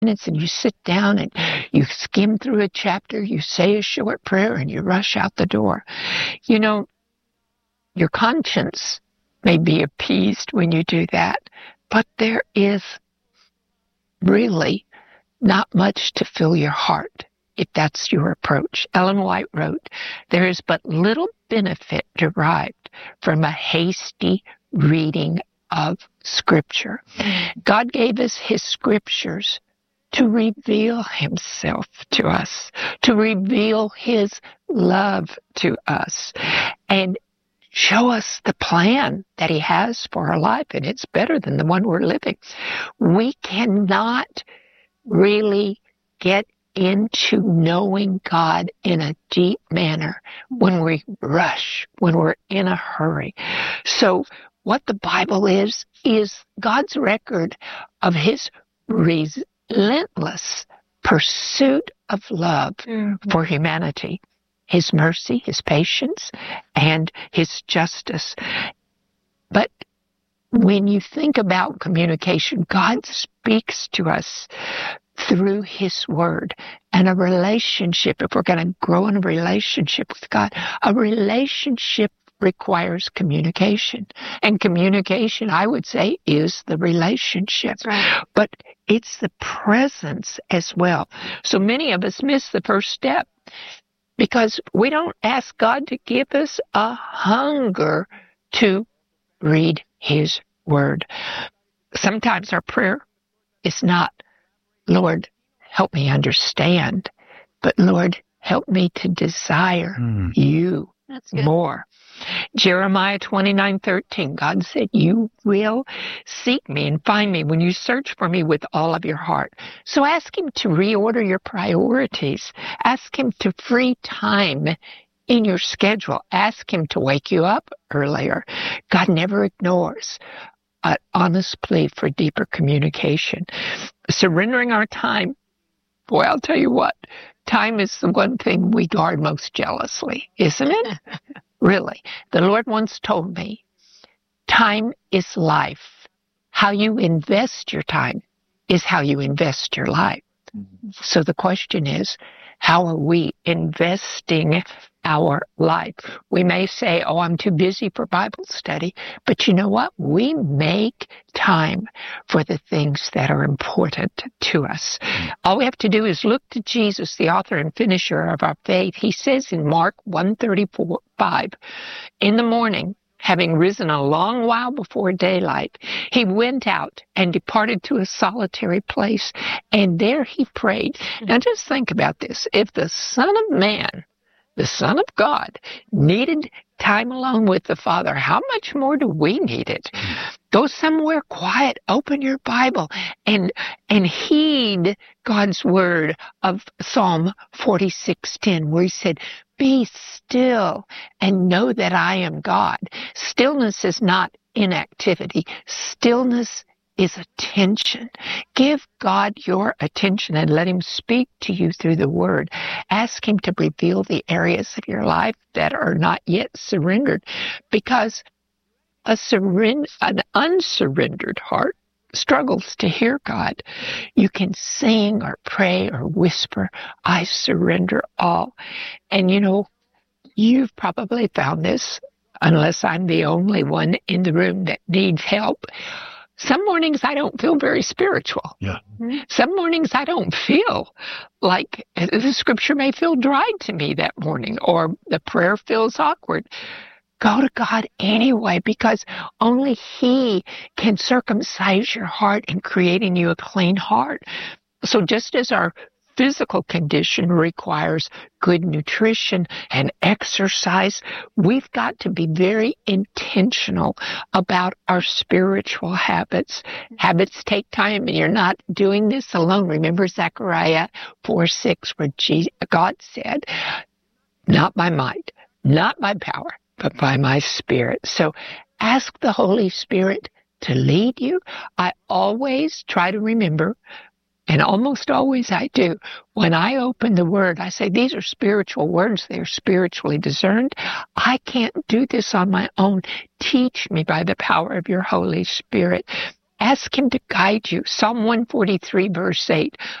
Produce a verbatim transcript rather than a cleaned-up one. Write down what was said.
minutes and you sit down and you skim through a chapter, you say a short prayer, and you rush out the door. You know, your conscience may be appeased when you do that, but there is really not much to fill your heart if that's your approach. Ellen White wrote, "There is but little benefit derived from a hasty reading of Scripture." God gave us His Scriptures to reveal Himself to us, to reveal His love to us, and show us the plan that He has for our life, and it's better than the one we're living. We cannot really get into knowing God in a deep manner when we rush, when we're in a hurry. So what the Bible is, is God's record of His relentless pursuit of love mm-hmm. for humanity. His mercy, His patience, and His justice. But when you think about communication, God speaks to us through His Word. And a relationship, if we're going to grow in a relationship with God, a relationship requires communication. And communication, I would say, is the relationship. Right. But it's the presence as well. So many of us miss the first step, because we don't ask God to give us a hunger to read His Word. Sometimes our prayer is not, "Lord, help me understand," but "Lord, help me to desire mm. you That's good. more." Jeremiah twenty-nine thirteen, God said, "You will seek me and find me when you search for me with all of your heart." So ask Him to reorder your priorities. Ask Him to free time in your schedule. Ask Him to wake you up earlier. God never ignores an honest plea for deeper communication. Surrendering our time, boy, I'll tell you what, time is the one thing we guard most jealously, isn't it? Really. The Lord once told me, time is life. How you invest your time is how you invest your life. Mm-hmm. So the question is, how are we investing our life? We may say, "Oh, I'm too busy for Bible study." But you know what? We make time for the things that are important to us. Mm-hmm. All we have to do is look to Jesus, the author and finisher of our faith. He says in Mark one thirty-five, "In the morning, having risen a long while before daylight, He went out and departed to a solitary place, and there He prayed." Now just think about this. If the Son of Man, the Son of God, needed time alone with the Father, how much more do we need it? Go somewhere quiet, open your Bible, and and heed God's word of Psalm forty-six ten, where He said, "Be still and know that I am God." Stillness is not inactivity. Stillness is attention. Give God your attention and let Him speak to you through the Word. Ask Him to reveal the areas of your life that are not yet surrendered, because a surrender, an unsurrendered heart struggles to hear God. You can sing or pray or whisper, "I surrender all." And you know, you've probably found this, unless I'm the only one in the room that needs help. Some mornings I don't feel very spiritual. Yeah. Some mornings I don't feel like the Scripture may feel dry to me that morning, or the prayer feels awkward. Go to God anyway, because only He can circumcise your heart and create in you a clean heart. So just as our physical condition requires good nutrition and exercise, we've got to be very intentional about our spiritual habits. Habits take time, and you're not doing this alone. Remember Zechariah four six, where God said, "Not by might, not by power, but by my Spirit." So ask the Holy Spirit to lead you. I always try to remember, and almost always I do, when I open the Word, I say, these are spiritual words. They're spiritually discerned. I can't do this on my own. Teach me by the power of your Holy Spirit. ask him to guide you. Psalm one forty-three, verse eight,